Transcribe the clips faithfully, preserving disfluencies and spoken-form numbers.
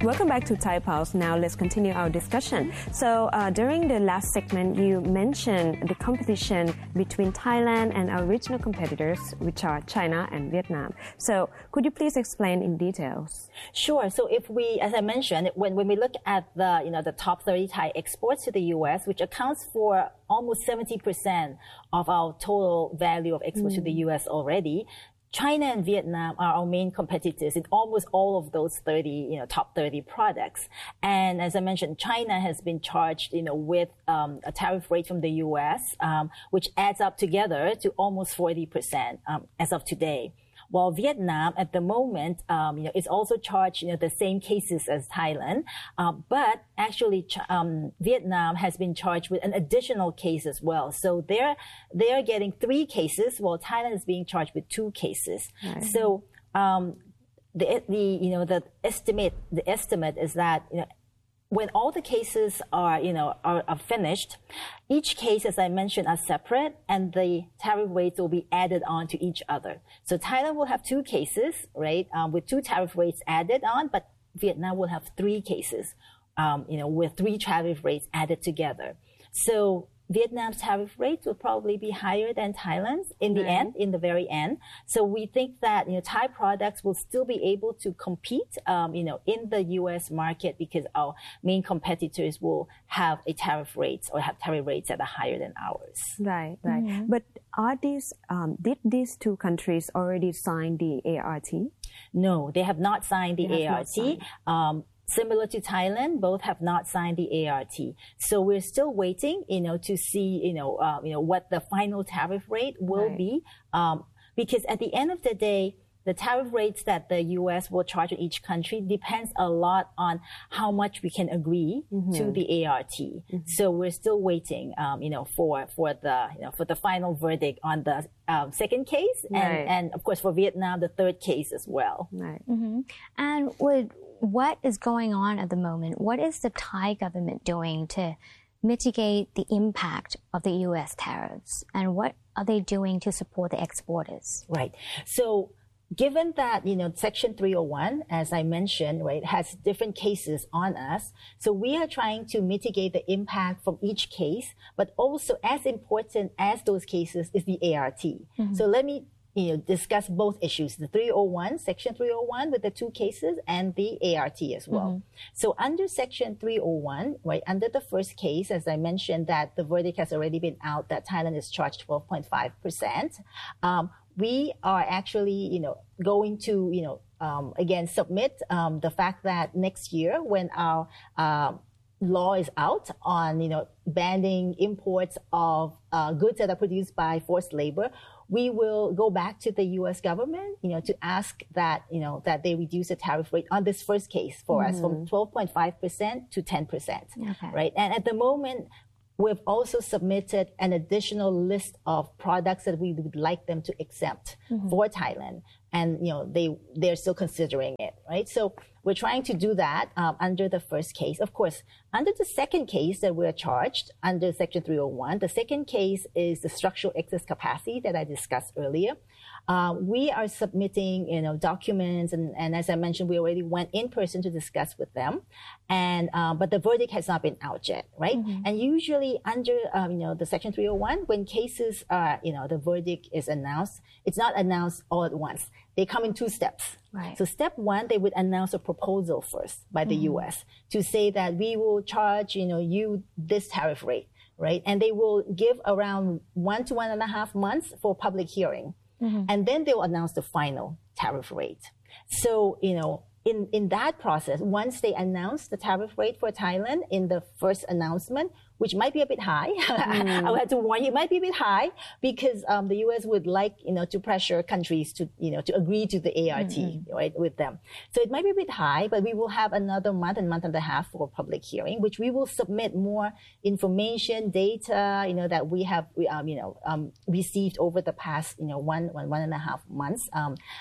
Welcome back to Thai Pulse. Now let's continue our discussion. So uh, during the last segment, you mentioned the competition between Thailand and our regional competitors, which are China and Vietnam. So could you please explain in details? Sure. So if we, as I mentioned, when, when we look at the, you know, the top thirty Thai exports to the U S, which accounts for almost seventy percent of our total value of exports mm. to the U S already, China and Vietnam are our main competitors in almost all of those thirty, you know, top thirty products. And as I mentioned, China has been charged, you know, with um, a tariff rate from the U S, um, which adds up together to almost forty percent um, as of today. While Vietnam, at the moment, um, you know, is also charged, you know, the same cases as Thailand, uh, but actually, um, Vietnam has been charged with an additional case as well. So they're they're getting three cases, while Thailand is being charged with two cases. Right. So um, the the you know the estimate the estimate is that you know, when all the cases are, you know, are, are finished, each case, as I mentioned, are separate, and the tariff rates will be added on to each other. So Thailand will have two cases, right, um, with two tariff rates added on, but Vietnam will have three cases, um, you know, with three tariff rates added together. So Vietnam's tariff rates will probably be higher than Thailand's in the right. end, in the very end. So we think that, you know, Thai products will still be able to compete, um, you know, in the U S market because our main competitors will have a tariff rates or have tariff rates that are higher than ours. Right, right. Mm-hmm. But are these, um, did these two countries already sign the A R T? No, they have not signed the A R T. Um, Similar to Thailand, both have not signed the A R T. So we're still waiting, you know, to see, you know, uh, you know, what the final tariff rate will right. be. Um, because at the end of the day, the tariff rates that the U S will charge in each country depends a lot on how much we can agree mm-hmm. to the A R T. Mm-hmm. So we're still waiting, um, you know, for, for the, you know, for the final verdict on the um, second case. And, right. and of course for Vietnam, the third case as well. Right. Mm-hmm. And would, what is going on at the moment? What is the Thai government doing to mitigate the impact of the U S tariffs? And what are they doing to support the exporters? Right. So given that, you know, Section three oh one, as I mentioned, right, has different cases on us. So we are trying to mitigate the impact from each case, but also as important as those cases is the A R T. Mm-hmm. So let me you know, discuss both issues, the three oh one, Section three oh one with the two cases and the A R T as well. Mm-hmm. So under Section three oh one, right, under the first case, as I mentioned that the verdict has already been out that Thailand is charged twelve point five percent, um, we are actually, you know, going to, you know, um, again, submit um, the fact that next year when our uh, law is out on, you know, banning imports of uh, goods that are produced by forced labor, we will go back to the U S government, you know, to ask that, you know, that they reduce the tariff rate on this first case for mm-hmm. us from twelve point five percent to ten percent, okay. right? And at the moment, we've also submitted an additional list of products that we would like them to exempt mm-hmm. for Thailand. And, you know, they, they're still considering it, right? So we're trying to do that um, under the first case. Of course, under the second case that we're charged under Section three oh one, the second case is the structural excess capacity that I discussed earlier. Uh, we are submitting, you know, documents, and, and as I mentioned, we already went in person to discuss with them, and uh, but the verdict has not been out yet, right? Mm-hmm. And usually under, um, you know, the Section three oh one, when cases are, you know, the verdict is announced, it's not announced all at once. They come in two steps. Right. So step one, they would announce a proposal first by the mm-hmm. U S to say that we will charge, you know, you this tariff rate, right? And they will give around one to one and a half months for public hearing. Mm-hmm. And then they'll announce the final tariff rate. So, you know, in, in that process, once they announce the tariff rate for Thailand in the first announcement, which might be a bit high, mm. I would have to warn you, it might be a bit high because um, the U S would like, you know, to pressure countries to, you know, to agree to the A R T, mm-hmm. right, with them. So it might be a bit high, but we will have another month and month and a half for public hearing, which we will submit more information, data, you know, that we have, um, you know, um, received over the past, you know, one, one, one and a half months. Um,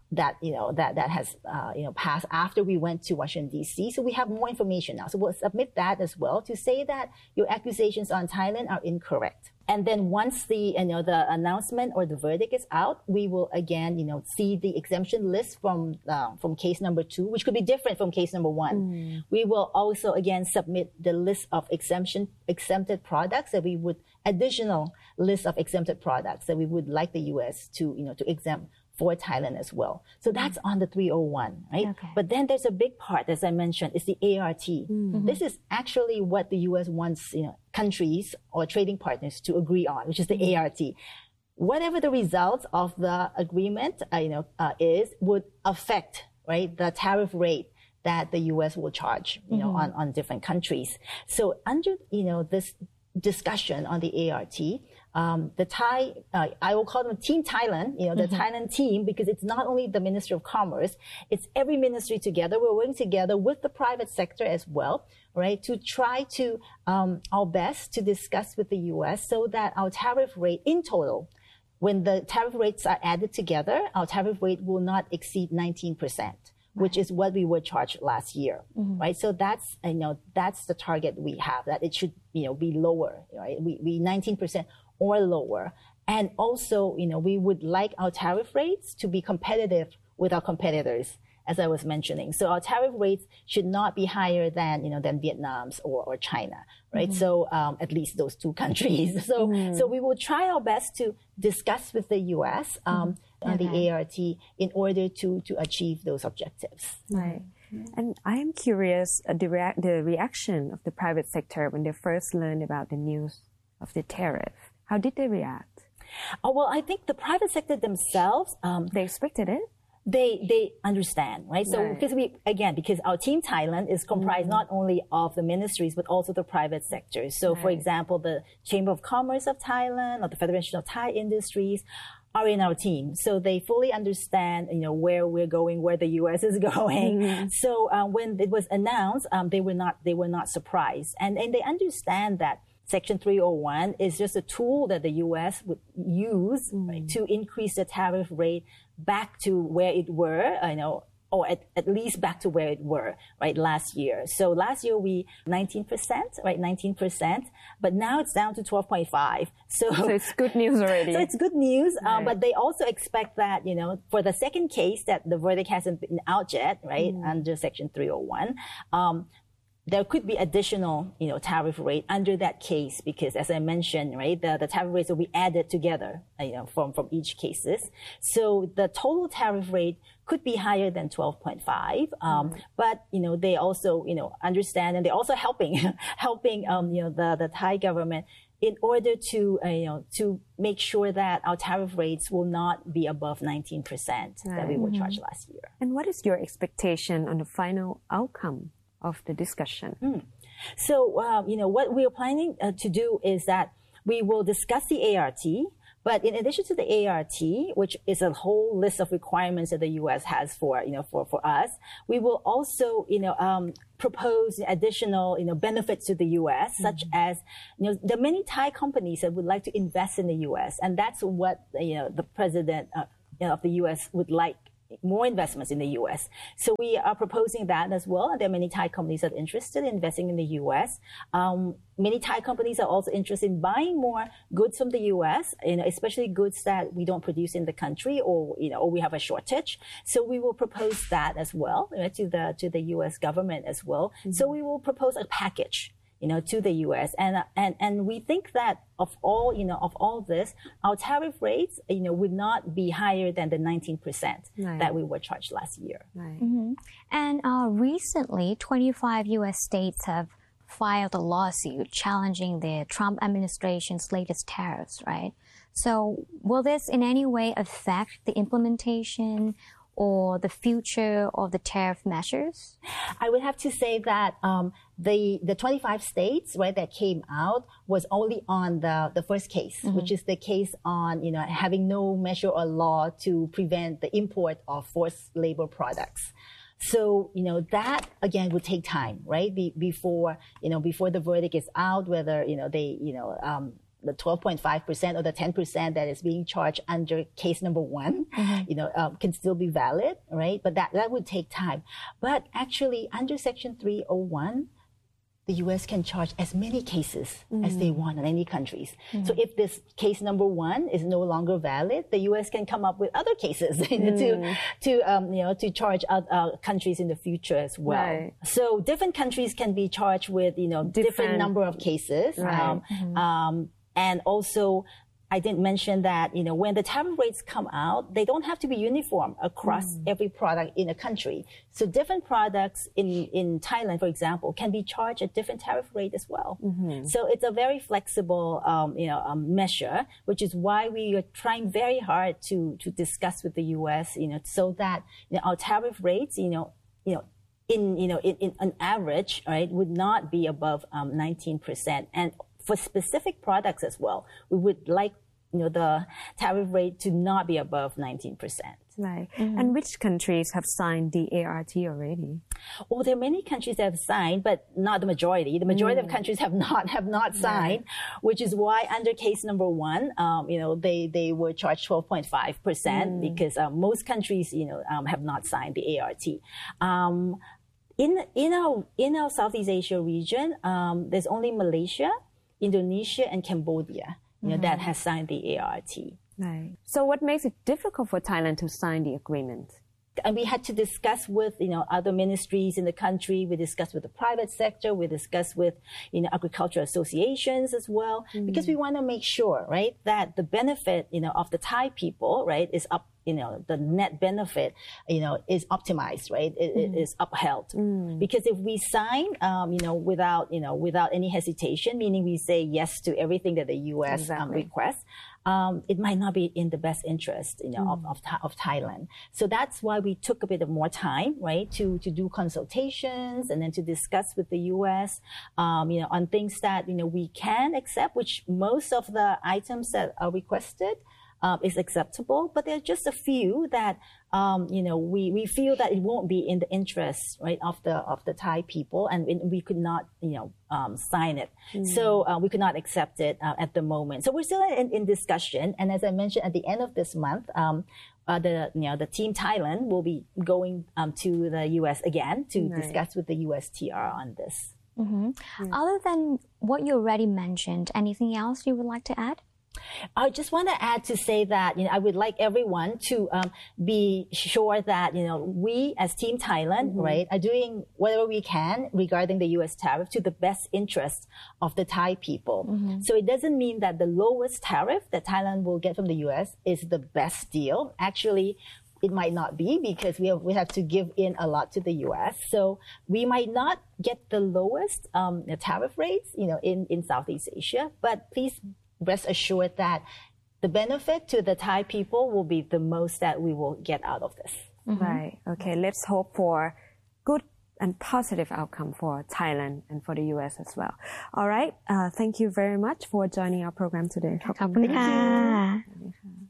that, you know, that, that has, uh, you know, passed after we went to Washington, D C. So we have more information now. So we'll submit that as well to say that your accusations on Thailand are incorrect. And then once the, you know, the announcement or the verdict is out, we will again, you know, see the exemption list from, uh, from case number two, which could be different from case number one. Mm. We will also again submit the list of exemption, exempted products that we would, additional list of exempted products that we would like the U S to, you know, to exempt for Thailand as well. So that's on the three oh one, right? Okay. But then there's a big part, as I mentioned, is the A R T. Mm-hmm. This is actually what the U S wants, you know, countries or trading partners to agree on, which is the A R T. Whatever the results of the agreement, uh, you know, uh, is would affect, right, the tariff rate that the U S will charge, you know, mm-hmm. on, on different countries. So under, you know, this discussion on the A R T, Um, the Thai, uh, I will call them Team Thailand, you know, the mm-hmm. Thailand team, because it's not only the Ministry of Commerce, it's every ministry together. We're working together with the private sector as well, right, to try to, um, our best to discuss with the U S so that our tariff rate in total, when the tariff rates are added together, our tariff rate will not exceed nineteen percent. Which is what we were charged last year, mm-hmm. right? So that's, you know, that's the target we have, that it should, you know, be lower, right? We, we nineteen percent or lower. And also, you know, we would like our tariff rates to be competitive with our competitors, as I was mentioning. So our tariff rates should not be higher than, you know, than Vietnam's or, or China, right? Mm-hmm. So, um, at least those two countries. So, mm-hmm. so we will try our best to discuss with the U S, um, mm-hmm. on okay. the A R T in order to, to achieve those objectives. Right. Mm-hmm. And I am curious, uh, the, rea- the reaction of the private sector when they first learned about the news of the tariff. How did they react? Oh, well, I think the private sector themselves, um, they expected it. They they understand, right? So right. because we again because our Team Thailand is comprised mm-hmm. not only of the ministries but also the private sector. So, right. for example, the Chamber of Commerce of Thailand or the Federation of Thai Industries are in our team, so they fully understand, you know, where we're going, where the U S is going. Mm-hmm. So uh, when it was announced, um, they were not they were not surprised, and and they understand that Section three oh one is just a tool that the U S would use mm. right, to increase the tariff rate back to where it were, you know, or at, at least back to where it were, right, last year. So last year we nineteen percent, right, nineteen percent, but now it's down to twelve point five. So, so it's good news already. So it's good news, right. um, but they also expect that, you know, for the second case that the verdict hasn't been out yet, right, mm. under Section three oh one, um, there could be additional, you know, tariff rate under that case because, as I mentioned, right, the, the tariff rates will be added together, you know, from, from each cases. So the total tariff rate could be higher than twelve point five. Um, mm-hmm. But, you know, they also, you know, understand and they're also helping, helping, um, you know, the, the Thai government in order to, uh, you know, to make sure that our tariff rates will not be above nineteen percent right. that we were mm-hmm. charged last year. And what is your expectation on the final outcome of the discussion? Mm. So, uh, you know, what we are planning uh, to do is that we will discuss the A R T, but in addition to the A R T, which is a whole list of requirements that the U S has for, you know, for, for us, we will also, you know, um, propose additional, you know, benefits to the U S, mm-hmm. such as, you know, there are many Thai companies that would like to invest in the U S, and that's what, you know, the president uh, you know, of the U S would like. More investments in the U S. So we are proposing that as well. And there are many Thai companies that are interested in investing in the U S. Um, many Thai companies are also interested in buying more goods from the U S, you know, especially goods that we don't produce in the country or, you know, or we have a shortage. So we will propose that as well, you know, to the, to the U S government as well. Mm-hmm. So we will propose a package, you know, to the U S. And, and, and we think that of all, you know, of all this, our tariff rates, you know, would not be higher than the nineteen percent right. that we were charged last year. Right. Mm-hmm. And uh, recently, twenty-five U S states have filed a lawsuit challenging the Trump administration's latest tariffs, right? So will this in any way affect the implementation or the future of the tariff measures? I would have to say that um, the the twenty-five states, right, that came out was only on the, the first case, mm-hmm. which is the case on, you know, having no measure or law to prevent the import of forced labor products. So, you know, that again would take time, right? Be, before, you know, before the verdict is out, whether, you know, they, you know, um, the twelve point five percent or the ten percent that is being charged under case number one, mm-hmm. you know, um, can still be valid, right? But that, that would take time. But actually, under Section three oh one, the U S can charge as many cases mm. as they want in any countries. Mm. So if this case number one is no longer valid, the U S can come up with other cases mm. to to um, you know to charge out, uh, countries in the future as well. Right. So different countries can be charged with you know different, different number of cases, right. um, mm-hmm. um, and also. I didn't mention that, you know, when the tariff rates come out, they don't have to be uniform across mm. every product in a country. So different products in, in Thailand, for example, can be charged at different tariff rate as well. Mm-hmm. So it's a very flexible, um, you know, um, measure, which is why we are trying very hard to, to discuss with the U S, you know, so that you know, our tariff rates, you know, you know, in, you know, in, in an average, right, would not be above um, nineteen percent. And for specific products as well, we would like you know the tariff rate to not be above nineteen percent. Right. Mm-hmm. And which countries have signed the A R T already? Well, there are many countries that have signed, but not the majority. The majority mm. of countries have not have not signed, right. which is why under case number one, um, you know, they they were charged twelve point five percent mm. because um, most countries, you know, um, have not signed the A R T. Um, in in our in our Southeast Asia region, um, there's only Malaysia, Indonesia, and Cambodia, you know, mm-hmm. that has signed the A R T. Right. So what makes it difficult for Thailand to sign the agreement? And we had to discuss with, you know, other ministries in the country. We discussed with the private sector. We discussed with, you know, agricultural associations as well, mm-hmm. because we want to make sure, right, that the benefit, you know, of the Thai people, right, is up, you know, the net benefit, you know, is optimized, right, it, mm. it is upheld. Mm. Because if we sign, um, you know, without, you know, without any hesitation, meaning we say yes to everything that the U S exactly. um, requests, um, it might not be in the best interest, you know, mm. of, of, of Thailand. So that's why we took a bit of more time, right, to, to do consultations and then to discuss with the U S, um, you know, on things that, you know, we can accept, which most of the items that are requested Um, is acceptable, but there are just a few that um, you know we, we feel that it won't be in the interest right of the of the Thai people, and we could not you know um, sign it. Mm. So uh, we could not accept it uh, at the moment. So we're still in, in discussion, and as I mentioned, at the end of this month, um, uh, the you know the team Thailand will be going um, to the U S again to right. discuss with the U S T R on this. Mm-hmm. Mm. Other than what you already mentioned, anything else you would like to add? I just want to add to say that, you know, I would like everyone to um, be sure that, you know, we as Team Thailand, mm-hmm. right, are doing whatever we can regarding the U S tariff to the best interest of the Thai people. Mm-hmm. So it doesn't mean that the lowest tariff that Thailand will get from the U S is the best deal. Actually, it might not be because we have, we have to give in a lot to the U S. So we might not get the lowest um, tariff rates, you know, in, in Southeast Asia, but please rest assured that the benefit to the Thai people will be the most that we will get out of this. Mm-hmm. Right. Okay. Let's hope for good and positive outcome for Thailand and for the U S as well. All right. Uh, thank you very much for joining our program today. Thank you.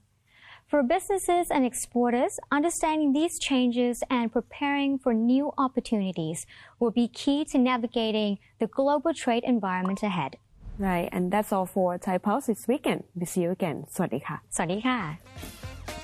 For businesses and exporters, understanding these changes and preparing for new opportunities will be key to navigating the global trade environment ahead. Right, and that's all for Thai Pulse this weekend. We'll see you again. สวัสดีค่ะสวัสดีค่ะ